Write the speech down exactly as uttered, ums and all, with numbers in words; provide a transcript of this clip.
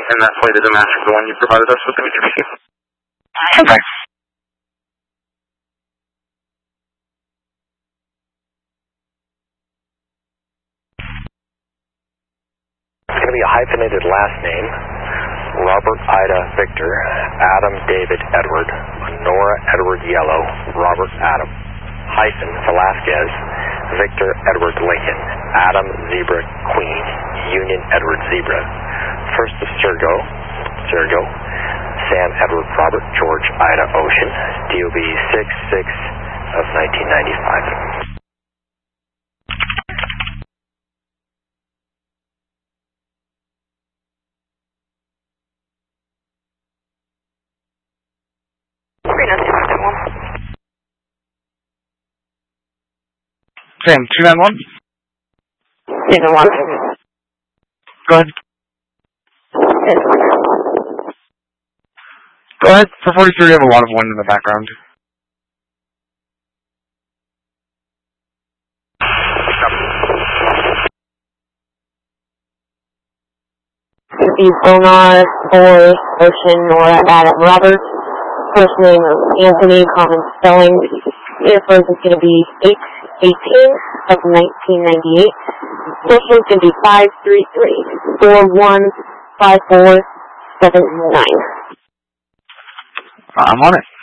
and that flight is a match for the one you provided us with, Dimitri. Okay. It's going to be a hyphenated last name. Robert Ida Victor, Adam David Edward, Nora Edward Yellow, Robert Adam, hyphen Velasquez, Victor Edward Lincoln, Adam Zebra Queen, Union Edward Zebra, first of Sergo, Sergo, Sam Edward Robert George Ida Ocean, D O B six six of nineteen ninety-five. Sam, two nine one? two nine one. Go ahead. Go ahead. For forty-three, we have a lot of wind in the background. Be Sonar, Boy, Ocean, Nora, Adam, Robert. First name of Anthony, common spelling. Date of birth is going to be eight eighteen of nineteen ninety-eight. Social is going to be five three three four one five four seven nine. I'm on it.